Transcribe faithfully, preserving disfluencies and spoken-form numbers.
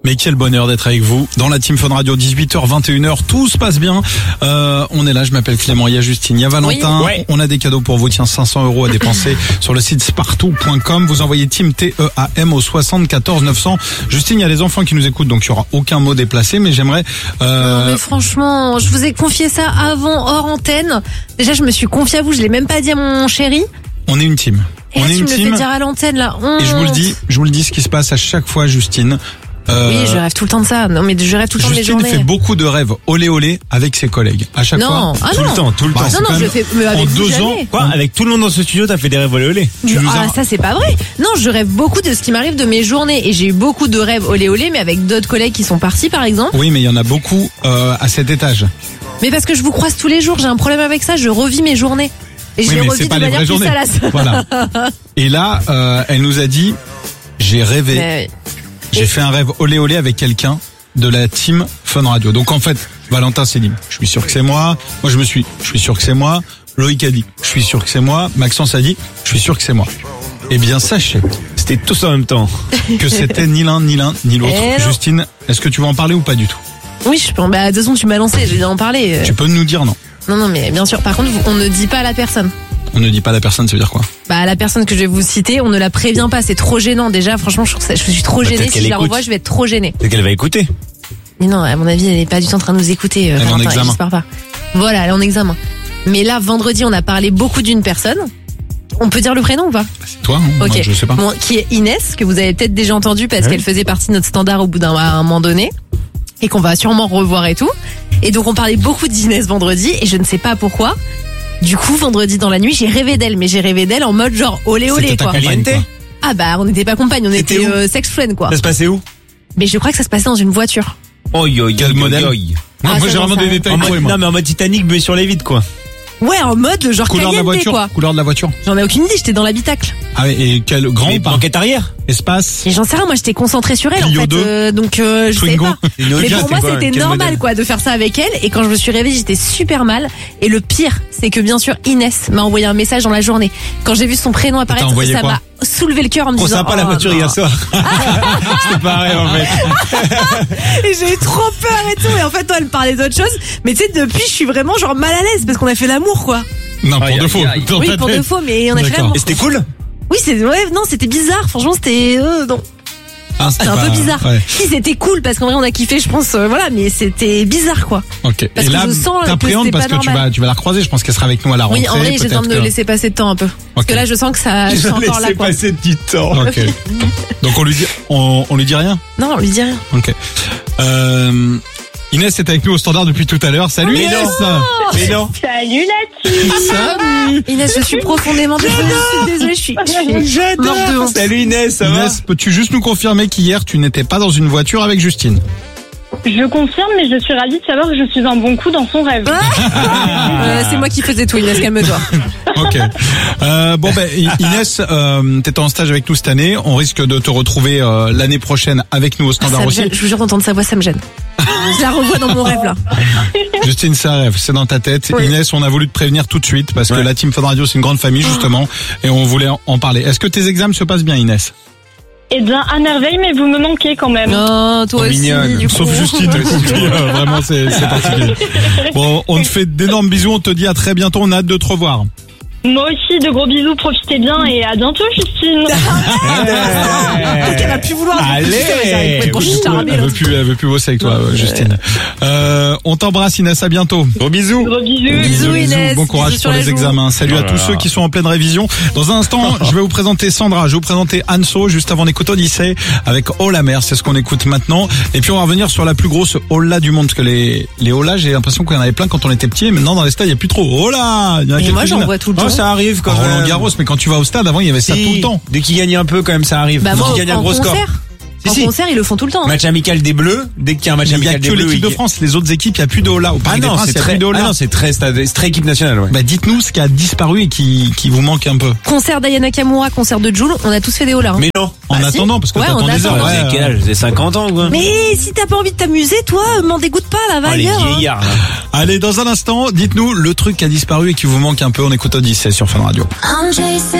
Mais quel bonheur d'être avec vous dans la Team Fun Radio, dix-huit heures, vingt et une heures, tout se passe bien. Euh, on est là, je m'appelle Clément, il y a Justine, il y a Valentin. Oui. Ouais. On a des cadeaux pour vous, tiens, cinq cents euros à dépenser sur le site spartou point com. Vous envoyez Team T E A M au soixante-quatorze neuf cents. Justine, il y a les enfants qui nous écoutent, donc il y aura aucun mot déplacé, mais j'aimerais... Euh... Non mais franchement, je vous ai confié ça avant, hors antenne. Déjà, je me suis confiée à vous, je l'ai même pas dit à mon chéri. On est une team. Et on là, est tu une me le team. fais dire à l'antenne, là. Hum. Et je vous le dis, je vous le dis ce qui se passe à chaque fois, Justine. Euh, Oui, je rêve tout le temps de ça. Non, mais je rêve tout le temps de mes Justine journées. fait beaucoup de rêves olé olé avec ses collègues. À chaque Non, fois. ah Tout non. le temps, tout le Bah, temps. c'est Non, quand non, je même- fais, mais avec en vous, deux jamais. ans, Quoi, avec tout le monde dans ce studio, t'as fait des rêves olé olé. tu nous Ah, as- ça c'est pas vrai. Non, je rêve beaucoup de ce qui m'arrive de mes journées et j'ai eu beaucoup de rêves olé olé, mais avec d'autres collègues qui sont partis par exemple. Oui, mais il y en a beaucoup euh, à cet étage. Mais parce que je vous croise tous les jours, j'ai un problème avec ça, je revis mes journées. Et je Oui, les mais revis c'est de pas les manière vraies plus journées. salace. Voilà. Et là, euh, elle nous a dit, j'ai rêvé, Mais, j'ai fait un rêve olé olé avec quelqu'un de la team Fun Radio. Donc en fait, Valentin s'est dit, je suis sûr que c'est moi. Moi, je me suis, je suis sûr que c'est moi. Loïc a dit, je suis sûr que c'est moi. Maxence a dit, je suis sûr que c'est moi. Eh bien, sachez C'était tous en même temps. que c'était ni l'un, ni l'un, ni l'autre. Eh non. Justine, est-ce que tu veux en parler ou pas du tout? oui, je peux. Bah, de toute façon, tu m'as lancé, je vais en parler. euh. Tu peux nous dire non. Non, non, mais bien sûr. Par contre, vous- on ne dit pas à la personne. On ne dit pas à la personne, ça veut dire quoi? Bah, à la personne que je vais vous citer, on ne la prévient pas. C'est trop gênant. Déjà, franchement, je, trouve ça, je suis trop Bah, gênée. peut-être Si qu'elle je la écoute. revois, je vais être trop gênée. C'est qu'elle va écouter. Mais non, à mon avis, elle est pas du tout en train de nous écouter. euh, Elle est en Valentin, examen. j'espère pas. Voilà, elle est en examen. Mais là, vendredi, on a parlé beaucoup d'une personne. On peut dire le prénom ou pas? C'est toi? hein Ok. Moi, je sais pas. Bon, qui est Inès, que vous avez peut-être déjà entendu parce Ouais. qu'elle faisait partie de notre standard au bout d'un à un moment donné. Et qu'on va sûrement revoir et tout. Et donc, on parlait beaucoup d'Inès vendredi et je ne sais pas pourquoi. Du coup, vendredi dans la nuit, j'ai rêvé d'elle, mais j'ai rêvé d'elle en mode genre olé olé C'était ta quoi. compagne, Caliente. quoi. Ah bah, on n'était pas compagnes, on C'était était où euh, sex friend quoi. Ça se passait où? Mais je crois que ça se passait dans une voiture. Oh yo yo Quel yo, modèle yo. Non, Ah, moi, ça, j'ai j'en vraiment sais des rien. détails En pour mode, moi. non mais en mode Titanic, buée sur les vides quoi. Ouais, en mode genre Couleur de la caliente, voiture. quoi. Couleur de la voiture. J'en ai aucune idée, j'étais dans l'habitacle. Ah oui, et quel grand Mais ou pas? banquette arrière. Espace. Et j'en sais rien, moi j'étais concentrée sur elle Clio en fait, deux. euh, donc euh, je sais Twingo. pas. Une Mais Nokia, pour moi c'était quoi? c'était Quel normal modèle? quoi de faire ça avec elle. Et quand je me suis réveillée, j'étais super mal. Et le pire, c'est que bien sûr Inès m'a envoyé un message dans la journée. Quand j'ai vu son prénom apparaître, envoyé ça quoi m'a soulevé le cœur en me Trop disant. sympa la oh, voiture non. hier soir. C'était pareil en fait. Et j'ai eu trop peur et tout. Et en fait, toi, elle me parlait d'autre chose. Mais tu sais, depuis, je suis vraiment genre mal à l'aise parce qu'on a fait l'amour quoi. Non, pour Aïe, de aïe, faux. aïe. Dans Oui, ta pour tête. deux fois, mais on a fait D'accord. l'amour. Et c'était cool? Oui, c'est ouais, non, c'était bizarre. Franchement, c'était euh, non. Ah, C'était un bah, peu bizarre. ouais. Si c'était cool parce qu'en vrai on a kiffé, je pense, euh, voilà, mais c'était bizarre quoi. Ok. Parce et que là, je sens que t'appréhendes c'était parce pas que tu normal. vas, tu vas la recroiser. Je pense qu'elle sera avec nous à la rentrée. Oui, en vrai, j'ai besoin de peut-être me que- laisser passer de temps un peu. Parce Ok. que là, je sens que ça, je suis encore là Laissez quoi. passer du temps. Ok. Donc on lui dit, on, on lui dit rien. Non, on lui dit rien. Ok. Euh, Inès est avec nous au standard depuis tout à l'heure. Salut Mais Inès. Mais non. Salut la team. Salut. Inès, je suis profondément désolée. Je suis désolée, je suis, je suis morte de honte. Salut Inès, ça va? Inès, peux-tu juste nous confirmer qu'hier tu n'étais pas dans une voiture avec Justine? Je confirme, mais je suis ravie de savoir que je suis un bon coup dans son rêve. Euh, c'est moi qui faisais tout, Inès, calme-toi. Ok. Euh, bon ben Inès, euh, t'étais en stage avec nous cette année. On risque de te retrouver euh, l'année prochaine avec nous au Ah, standard ça me aussi. gêne. Je vous jure d'entendre sa voix, ça me gêne. Je la revois dans mon rêve là. Justine, c'est un rêve, c'est dans ta tête. Oui. Inès, on a voulu te prévenir tout de suite parce que Ouais. la Team Fun Radio c'est une grande famille justement et on voulait en- en parler. Est-ce que tes examens se passent bien, Inès? Eh bien, à merveille, mais vous me manquez quand même. Non, toi Oh, aussi, mignonne. du coup. Sauf Justine, du coup, qui, euh, vraiment c'est c'est particulier. Bon, on te fait d'énormes bisous, on te dit à très bientôt, on a hâte de te revoir. Moi aussi, de gros bisous, profitez bien et à bientôt, Justine. Peut-être qu'elle va plus vouloir. du coup, Allez. putain, mais j'arrive pas à être proche, je suis charmée, Elle là. veut plus, elle veut plus bosser avec toi, euh, Justine. Euh, on t'embrasse Inès, à bientôt. Gros bisous. Gros bisous. Bisous, Inès. Bon courage Bisous sur pour la les joue. examens. Salut à Oh là tous là. ceux qui sont en pleine révision. Dans un instant, je vais vous présenter Sandra, je vais vous présenter Anso, juste avant d'écouter Odyssey avec Oh la mer, c'est ce qu'on écoute maintenant. Et puis on va revenir sur la plus grosse Ola du monde, parce que les, les Ola, j'ai l'impression qu'il y en avait plein quand on était petit, et maintenant dans les stades, il n'y a plus trop. Ola! Il y en a Et moi, quelques-unes. j'en vois tout le Oh, temps. ça arrive quand Roland même. Garros, mais quand tu vas au stade, avant il y avait ça Si, tout le temps. Dès qu'il gagne un peu, quand même, ça arrive. Bah, Dès moi, qu'il gagne un en gros score. concert, Si, en si. concert, ils le font tout le temps. hein. Match amical des Bleus, dès qu'il y a un match Il n'y a amical des que Bleus. l'équipe de il- France, les autres équipes, il n'y a plus de Ola. Au Parc Ah des non, Princes, il c'est n'y a très, plus de ah Ola. non, c'est très stade, c'est très équipe nationale, ouais. Bah dites-nous ce qui a disparu et qui, qui vous manque un peu. Concert d'Ayana Kamura, concert de Jules, on a tous fait des holas. hein. Mais non. En Bah, si. attendant, parce que Ouais, t'attends on des attend. heures. Vous ouais, avez quel euh, âge? Vous avez cinquante ans, quoi. Mais si t'as pas envie de t'amuser, toi, m'en dégoûte pas, là, va Oh, les ailleurs. hein. vieillards, là. Allez, dans un instant, dites-nous le truc qui a disparu et qui vous manque un peu. On écoute Odyssey sur Fun Radio. I'm chasing